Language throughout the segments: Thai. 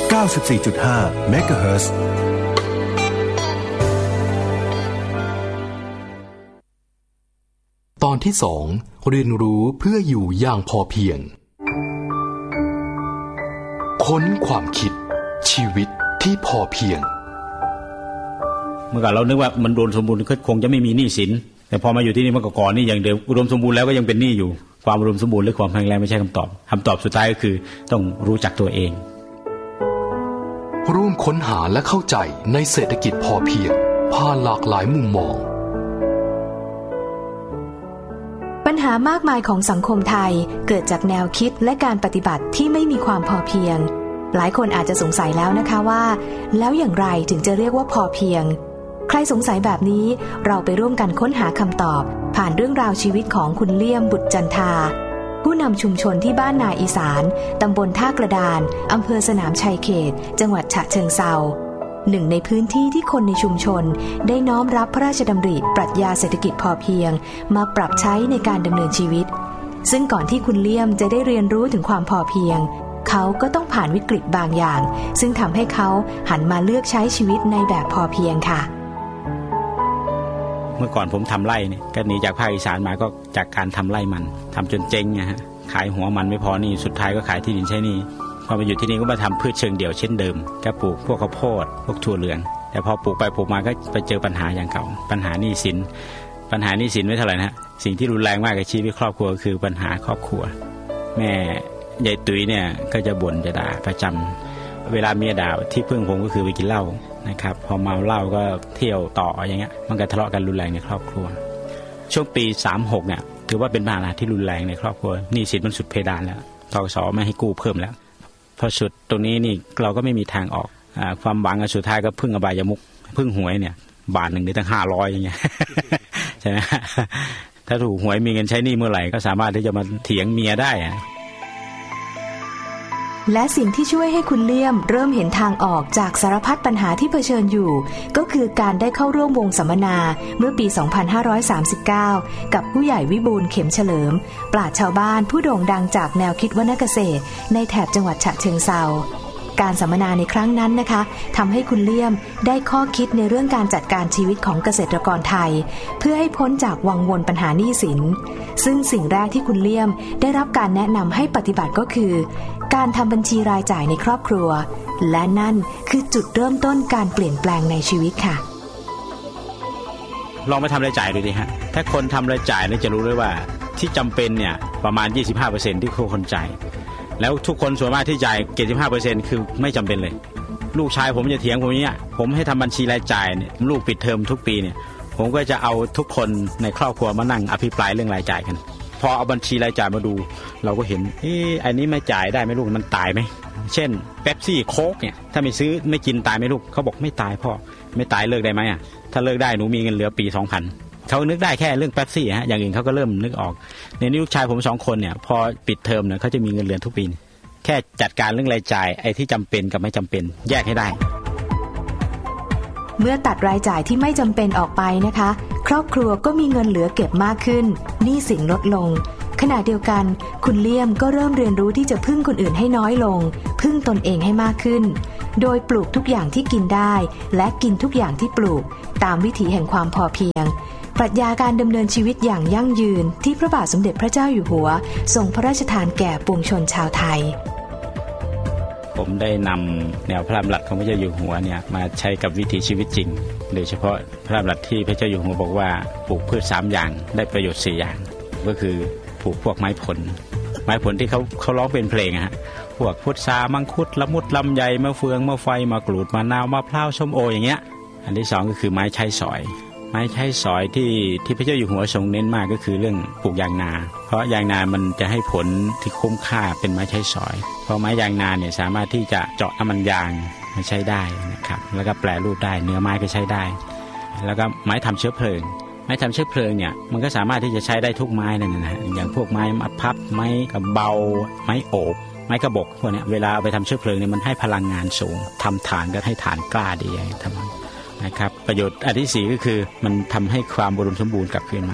94.5 เมกะเฮิรตซ์ตอนที่2เรียนรู้เพื่ออยู่อย่างพอเพียงค้นความคิดชีวิตที่พอเพียงเมื่อก่อนเรานึกว่ามันอุดมสมบูรณ์คงจะไม่มีหนี้สินแต่พอมาอยู่ที่นี่มันก็ก่อนนี่อย่างเดิมอุดมสมบูรณ์แล้วก็ยังเป็นหนี้อยู่ความอุดมสมบูรณ์หรือความแข็งแรงไม่ใช่คำตอบสุดท้ายก็คือต้องรู้จักตัวเองร่วมค้นหาและเข้าใจในเศรษฐกิจพอเพียงผ่านหลากหลายมุมมองปัญหามากมายของสังคมไทยเกิดจากแนวคิดและการปฏิบัติที่ไม่มีความพอเพียงหลายคนอาจจะสงสัยแล้วนะคะว่าแล้วอย่างไรถึงจะเรียกว่าพอเพียงใครสงสัยแบบนี้เราไปร่วมกันค้นหาคำตอบผ่านเรื่องราวชีวิตของคุณเลี่ยมบุตรจันทาผู้นำชุมชนที่บ้านนาอีสานตำบลท่ากระดานอำเภอสนามชัยเขตจังหวัดฉะเชิงเทราหนึ่งในพื้นที่ที่คนในชุมชนได้น้อมรับพระราชดำริปรัชญาเศรษฐกิจพอเพียงมาปรับใช้ในการดำเนินชีวิตซึ่งก่อนที่คุณเลี่ยมจะได้เรียนรู้ถึงความพอเพียงเขาก็ต้องผ่านวิกฤตบางอย่างซึ่งทำให้เขาหันมาเลือกใช้ชีวิตในแบบพอเพียงค่ะเมื่อก่อนผมทำไร่เนี่ยก็หนีจากภาคอีสานมาก็จากการทำไร่มันทำจนเจ๊งนะฮะขายหัวมันไม่พอนี่สุดท้ายก็ขายที่ดินใช้หนี้พอมาอยู่ที่นี่ก็มาทำพืชเชิงเดี่ยวเช่นเดิมก็ปลูกพวกข้าวโพดพวกถั่วเหลืองแต่พอปลูกไปปลูกมาก็ไปเจอปัญหาอย่างเก่าปัญหาหนี้สินไม่เท่าไหร่นะสิ่งที่รุนแรงมากกับชีวิตครอบครัวคือปัญหาครอบครัวแม่ยายตุ้ยเนี่ยก็จะบ่นจะด่าประจำเวลาเมียด่าที่พึ่งผมก็คือไปกินเหล้านะครับพอเมาเหล้าก็เที่ยวต่ออย่างเงี้ยมันก็ทะเลาะกันรุนแรงในครอบครัวช่วงปี36เนี่ยถือว่าเป็นปัญหาที่รุนแรงในครอบครัวหนี้สินมันสุดเพดานแล้วธกส.ไม่ให้กู้เพิ่มแล้วพอสุดตรงนี้นี่เราก็ไม่มีทางออกความหวังสุดท้ายก็พึ่งอบายมุขพึ่งหวยเนี่ยบาทหนึ่งได้ตั้ง500อย่างเงี้ย ใช่ไหมถ้าถูกหวยมีเงินใช้หนี้เมื่อไหร่ก็สามารถที่จะมาเถียงเมียได้และสิ่งที่ช่วยให้คุณเลี่ยมเริ่มเห็นทางออกจากสารพัดปัญหาที่เผชิญอยู่ก็คือการได้เข้าร่วมวงสัมมนาเมื่อปี 2539 กับผู้ใหญ่วิบูลย์เข็มเฉลิมปราชญ์ชาวบ้านผู้โด่งดังจากแนวคิดวรรณเกษตรในแถบจังหวัดฉะเชิงเทราการสัมมนาในครั้งนั้นนะคะทำให้คุณเลี่ยมได้ข้อคิดในเรื่องการจัดการชีวิตของเกษตรกรไทยเพื่อให้พ้นจากวังวนปัญหาหนี้สินซึ่งสิ่งแรกที่คุณเลี่ยมได้รับการแนะนำให้ปฏิบัติก็คือการทำบัญชีรายจ่ายในครอบครัวและนั่นคือจุดเริ่มต้นการเปลี่ยนแปลงในชีวิตค่ะลองไปทำรายจ่ายดูดิฮะถ้าคนทำรายจ่ายเนี่ยจะรู้เลยว่าที่จำเป็นเนี่ยประมาณ 25% ที่คนจ่ายแล้วทุกคนส่วนมากที่จ่าย 75% คือไม่จำเป็นเลยลูกชายผมจะเถียงผมเนี่ยผมให้ทำบัญชีรายจ่ายเนี่ยลูกปิดเทอมทุกปีเนี่ยผมก็จะเอาทุกคนในครอบครัวมานั่งอภิปรายเรื่องรายจ่ายกันพอเอาบัญชีรายจ่ายมาดูเราก็เห็นอันนี้ไม่จ่ายได้ไหมลูกมันตายไหมเช่นเป๊ปซี่โค้กเนี่ยถ้าไม่ซื้อไม่กินตายไหมลูกเขาบอกไม่ตายพ่อไม่ตายเลิกได้ไหมอ่ะถ้าเลิกได้หนูมีเงินเหลือปี 2000เขานึกได้แค่เรื่องเป๊ปซี่ฮะอย่างอื่นเขาก็เริ่มนึกออกในนี้ลูกชายผม2คนเนี่ยพอปิดเทอมเนี่ยเขาจะมีเงินเหลือทุกปีแค่จัดการเรื่องรายจ่ายไอ้ที่จำเป็นกับไม่จำเป็นแยกให้ได้เมื่อตัดรายจ่ายที่ไม่จำเป็นออกไปนะคะครอบครัวก็มีเงินเหลือเก็บมากขึ้นหนี้สินลดลงขณะเดียวกันคุณเลี่ยมก็เริ่มเรียนรู้ที่จะพึ่งคนอื่นให้น้อยลงพึ่งตนเองให้มากขึ้นโดยปลูกทุกอย่างที่กินได้และกินทุกอย่างที่ปลูกตามวิถีแห่งความพอเพียงปรัชญาการดำเนินชีวิตอย่างยั่งยืนที่พระบาทสมเด็จพระเจ้าอยู่หัวทรงพระราชทานแก่ปวงชนชาวไทยผมได้นำแนวพระราชดำรัสของพระเจ้าอยู่หัวเนี่ยมาใช้กับวิถีชีวิตจริงโดยเฉพาะพระราชดำรัสที่พระเจ้าอยู่หัวบอกว่าปลูกพืช3อย่างได้ประโยชน์4อย่างก็คือปลูกพวกไม้ผลที่เขาร้องเป็นเพลงฮะพวกพุทรามังคุดละมุดลำไยมะเฟืองมะไฟมะกรูดมะนาวมะพร้าวส้มโออย่างเงี้ยอันที่2ก็คือไม้ใช้สอยที่พระเจ้าอยู่หัวทรงเน้นมากก็คือเรื่องปลูกยางนาเพราะยางนามันจะให้ผลที่คุ้มค่าเป็นไม้ใช้สอยเพราะไม้ยางนาเนี่ยสามารถที่จะเจาะน้ำมันยางมาใช้ได้นะครับแล้วก็แปรรูปได้เนื้อไม้ก็ใช้ได้แล้วก็ไม้ทำเชื้อเพลิงเนี่ยมันก็สามารถที่จะใช้ได้ทุกไม้นั่นนะอย่างพวกไม้มัดพับไม้กระเบาไม้โอบไม้กระบอกพวกนี้เวลาเอาไปทำเชื้อเพลิงเนี่ยมันให้พลังงานสูงทำถ่านก็ให้ถ่านกล้าดีทำนะครับประโยชน์อันที่4ก็คือมันทำให้ความอุดมสมบูรณ์กลับคืนมา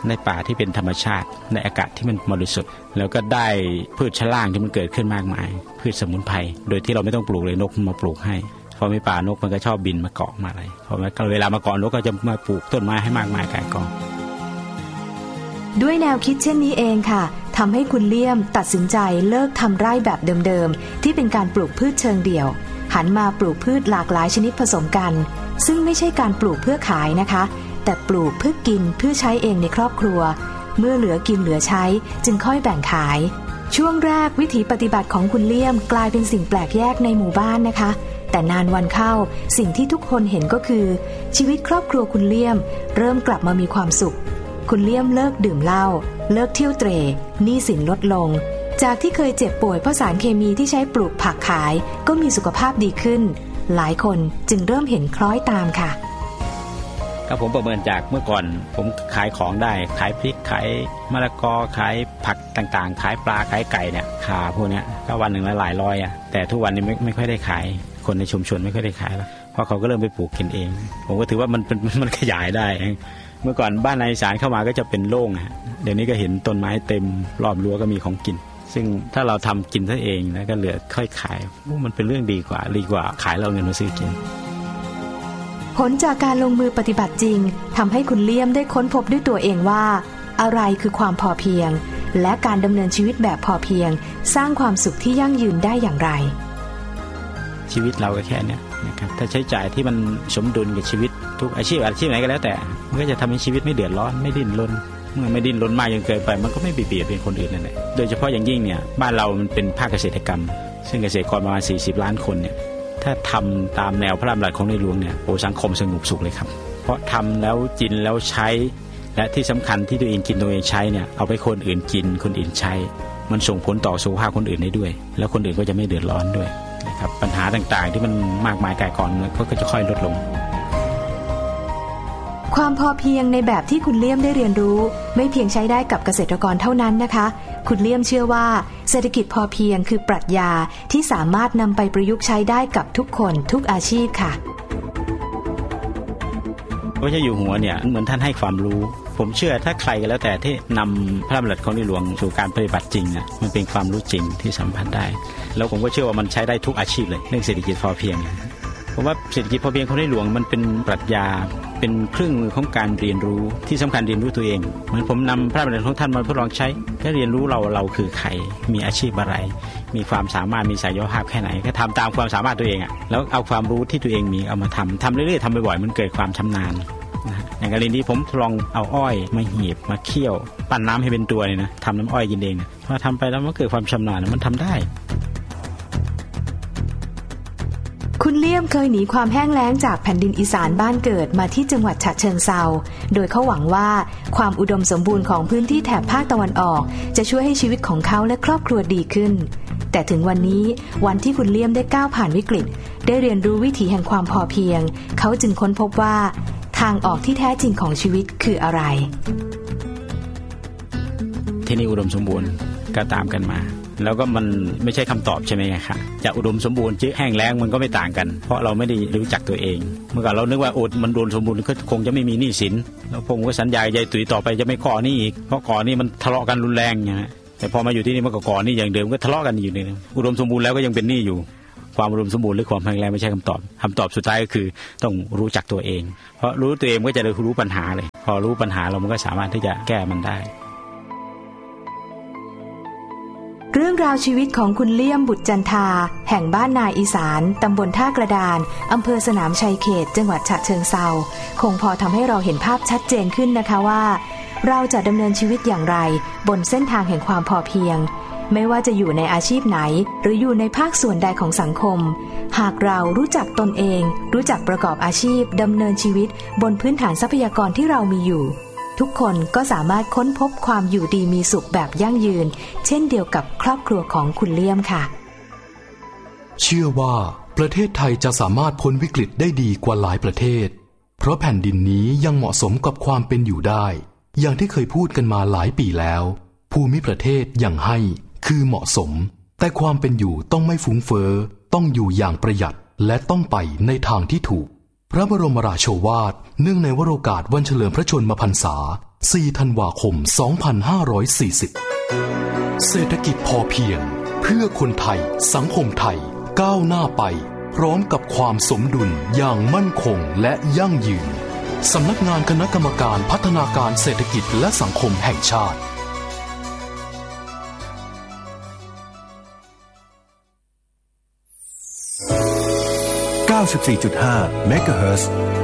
ในป่าที่เป็นธรรมชาติในอากาศที่มันบริสุทธิ์แล้วก็ได้พืชชั้นล่างที่มันเกิดขึ้นมากมายพืชสมุนไพรโดยที่เราไม่ต้องปลูกเลยนกมันมาปลูกให้พอมีป่านกมันก็ชอบบินมาเกาะมาอะไรพอเวลามาเกาะนกก็จะมาปลูกต้นไม้ให้มากมายกายกองด้วยแนวคิดเช่นนี้เองค่ะทำให้คุณเลี่ยมตัดสินใจเลิกทำไร่แบบเดิมๆที่เป็นการปลูกพืชเชิงเดี่ยวหันมาปลูกพืชหลากหลายชนิดผสมกันซึ่งไม่ใช่การปลูกเพื่อขายนะคะแต่ปลูกเพื่อกินเพื่อใช้เองในครอบครัวเมื่อเหลือกินเหลือใช้จึงค่อยแบ่งขายช่วงแรกวิถีปฏิบัติของคุณเลี่ยมกลายเป็นสิ่งแปลกแยกในหมู่บ้านนะคะแต่นานวันเข้าสิ่งที่ทุกคนเห็นก็คือชีวิตครอบครัวคุณเลี่ยมเริ่มกลับมามีความสุขคุณเลี่ยมเลิกดื่มเหล้าเลิกเที่ยวเตร่หนี้สินลดลงจากที่เคยเจ็บป่วยเพราะสารเคมีที่ใช้ปลูกผักขายก็มีสุขภาพดีขึ้นหลายคนจึงเริ่มเห็นคล้อยตามค่ะก็ผมประเมินจากเมื่อก่อนผมขายของได้ขายพริกขายมะละกอขายผักต่างๆขายปลาขายไก่เนี่ยขาพวกนี้ก็วันหนึ่งละหลายร้อยอ่ะแต่ทุกวันนี้ไม่ค่อยได้ขายคนในชุมชนไม่ค่อยได้ขายแล้วเพราะเขาก็เริ่มไปปลูกกินเองผมก็ถือว่ามันขยายได้เมื่อก่อนบ้านในอีสานเข้ามาก็จะเป็นโล่งฮะเดี๋ยวนี้ก็เห็นต้นไม้เต็มรอบรั้วก็มีของกินซึ่งถ้าเราทำกินซะเองนะก็เหลือค่อยขายมันเป็นเรื่องดีกว่าขายเราเงินมาซื้อกินผลจากการลงมือปฏิบัติจริงทำให้คุณเลี่ยมได้ค้นพบด้วยตัวเองว่าอะไรคือความพอเพียงและการดำเนินชีวิตแบบพอเพียงสร้างความสุขที่ยั่งยืนได้อย่างไรชีวิตเราก็แค่นี้นะครับถ้าใช้จ่ายที่มันสมดุลกับชีวิตทุกอาชีพไหนก็แล้วแต่มันก็จะทำให้ชีวิตไม่เดือดร้อนไม่ดิ้นรนเมื่อไม่ดิ้นรนมากจนเกินไปมันก็ไม่เบียดเบียนคนอื่นนั่นแหละโดยเฉพาะอย่างยิ่งเนี่ยบ้านเรามันเป็นภาคเกษตรกรรมซึ่งเกษตรกรประมาณ40 ล้านคนเนี่ยถ้าทำตามแนวพระราชดำรัสของในหลวงเนี่ยสังคมสงบสุขเลยครับเพราะทำแล้วกินแล้วใช้และที่สำคัญที่ตัวเองกินตัวเองใช้เนี่ยเอาไปคนอื่นกินคนอื่นใช้มันส่งผลต่อสุขภาพคนอื่นได้ด้วยแล้วคนอื่นก็จะไม่เดือดร้อนด้วยนะครับปัญหาต่างๆที่มันมากมายกายกองก็จะค่อยลดลงความพอเพียงในแบบที่คุณเลี่ยมได้เรียนรู้ไม่เพียงใช้ได้กับเกษตรกรเท่านั้นนะคะคุณเลี่ยมเชื่อว่าเศรษฐกิจพอเพียงคือปรัชญาที่สามารถนำไปประยุกต์ใช้ได้กับทุกคนทุกอาชีพค่ะพระเจ้าอยู่หัวเนี่ยเหมือนท่านให้ความรู้ผมเชื่อถ้าใครก็แล้วแต่ที่นำพระราชดำรัสของในหลวงสู่การปฏิบัติจริงเนี่ยมันเป็นความรู้จริงที่สัมผัสได้แล้วผมก็เชื่อว่ามันใช้ได้ทุกอาชีพเลยเรื่องเศรษฐกิจพอเพียงผมว่าเศรษฐกิจพอเพียงของในหลวงมันเป็นปรัชญาเป็นเครื่องมือของการเรียนรู้ที่สำคัญเรียนรู้ตัวเองเหมือนผมนำพระราชดำรัสของท่านมาทดลองใช้ก็เรียนรู้เราคือใครมีอาชีพอะไรมีความสามารถมีศักยภาพแค่ไหนก็ทำตามความสามารถตัวเองอ่ะแล้วเอาความรู้ที่ตัวเองมีเอามาทำเรื่อยๆทำบ่อยๆมันเกิดความชำนาญอย่างกรณีนี้ผมทดลองเอาอ้อยมาหีบมาเคี่ยวปั้นน้ำให้เป็นตัวเลยนะทำน้ำอ้อยกินเองพอทำไปแล้วมันเกิดความชำนาญมันทำได้คุณเลี่ยมเคยหนีความแห้งแล้งจากแผ่นดินอีสานบ้านเกิดมาที่จังหวัดฉะเชิงเทราโดยเขาหวังว่าความอุดมสมบูรณ์ของพื้นที่แถบภาคตะวันออกจะช่วยให้ชีวิตของเขาและครอบครัวดีขึ้นแต่ถึงวันนี้วันที่คุณเลี่ยมได้ก้าวผ่านวิกฤตได้เรียนรู้วิถีแห่งความพอเพียงเขาจึงค้นพบว่าทางออกที่แท้จริงของชีวิตคืออะไรที่นี่อุดมสมบูรณ์ก็ตามกันมาแล้วก็มันไม่ใช่คำตอบใช่ไหมครับจะอุดมสมบูรณ์แห้งแล้งมันก็ไม่ต่างกันเพราะเราไม่ได้รู้จักตัวเองเมื่อก่อนเรานึกว่ามันอุดมสมบูรณ์ก็คงจะไม่มีหนี้สินแล้วผมก็สัญญายายตุ๋ยต่อไปจะไม่ก่อหนี้อีกเพราะก่อหนี้มันทะเลาะกันรุนแรงนะแต่พอมาอยู่ที่นี่มันก็ก่อหนี้อย่างเดิมก็ทะเลาะกันอยู่นี่อุดมสมบูรณ์แล้วก็ยังเป็นหนี้อยู่ความอุดมสมบูรณ์หรือความแห้งแล้งไม่ใช่คำตอบสุดท้ายก็คือต้องรู้จักตัวเองเพราะรู้ตัวเองก็จะรู้ปัญหาเลยพอรู้ปัญหาเรามันก็สามารถที่จะแก้มันได้เรื่องราวชีวิตของคุณเลี่ยมบุตรจันทาแห่งบ้านนาอีสานตำบลท่ากระดานอำเภอสนามชัยเขตจังหวัดฉะเชิงเทราคงพอทำให้เราเห็นภาพชัดเจนขึ้นนะคะว่าเราจะดำเนินชีวิตอย่างไรบนเส้นทางแห่งความพอเพียงไม่ว่าจะอยู่ในอาชีพไหนหรืออยู่ในภาคส่วนใดของสังคมหากเรารู้จักตนเองรู้จักประกอบอาชีพดำเนินชีวิตบนพื้นฐานทรัพยากรที่เรามีอยู่ทุกคนก็สามารถค้นพบความอยู่ดีมีสุขแบบยั่งยืนเช่นเดียวกับครอบครัวของคุณเลี่ยมค่ะเชื่อว่าประเทศไทยจะสามารถพ้นวิกฤตได้ดีกว่าหลายประเทศเพราะแผ่นดินนี้ยังเหมาะสมกับความเป็นอยู่ได้อย่างที่เคยพูดกันมาหลายปีแล้วภูมิประเทศอย่างให้คือเหมาะสมแต่ความเป็นอยู่ต้องไม่ฟุ้งเฟ้อต้องอยู่อย่างประหยัดและต้องไปในทางที่ถูกพระบรมราโชวาทเนื่องในวโรกาสวันเฉลิมพระชนมพรรษา 4 ธันวาคม 2540 เศรษฐกิจพอเพียงเพื่อคนไทยสังคมไทยก้าวหน้าไปพร้อมกับความสมดุลอย่างมั่นคงและยั่งยืนสำนักงานคณะกรรมการพัฒนาการเศรษฐกิจและสังคมแห่งชาติ 94.5 เมกะเฮิรตซ์